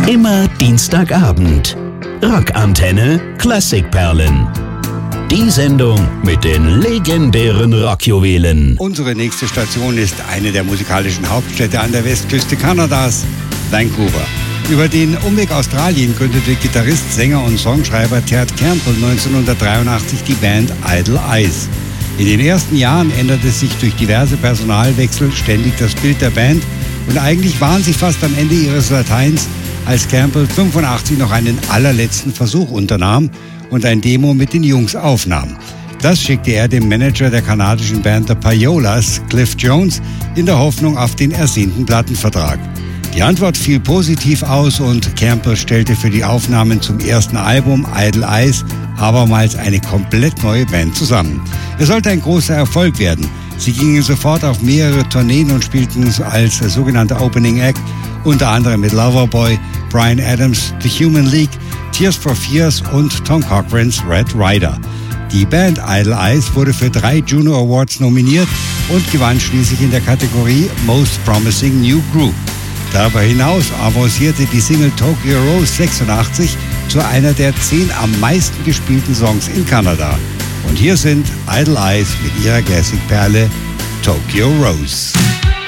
Immer Dienstagabend. Rockantenne Klassikperlen. Die Sendung mit den legendären Rockjuwelen. Unsere nächste Station ist eine der musikalischen Hauptstädte an der Westküste Kanadas, Vancouver. Über den Umweg Australien gründete Gitarrist, Sänger und Songschreiber Ted Campbell 1983 die Band Idle Eyes. In den ersten Jahren änderte sich durch diverse Personalwechsel ständig das Bild der Band und eigentlich waren sie fast am Ende ihres Lateins, als Campbell 85 noch einen allerletzten Versuch unternahm und ein Demo mit den Jungs aufnahm. Das schickte er dem Manager der kanadischen Band The Payolas, Cliff Jones, in der Hoffnung auf den ersehnten Plattenvertrag. Die Antwort fiel positiv aus und Campbell stellte für die Aufnahmen zum ersten Album Idle Eyes abermals eine komplett neue Band zusammen. Es sollte ein großer Erfolg werden. Sie gingen sofort auf mehrere Tourneen und spielten als sogenannter Opening Act unter anderem mit Loverboy, Bryan Adams, The Human League, Tears for Fears und Tom Cochrane's Red Rider. Die Band Idle Eyes wurde für 3 Juno Awards nominiert und gewann schließlich in der Kategorie Most Promising New Group. Darüber hinaus avancierte die Single Tokyo Rose 86 zu einer der 10 am meisten gespielten Songs in Kanada. Und hier sind Idle Eyes mit ihrer Classic-Perle Tokyo Rose.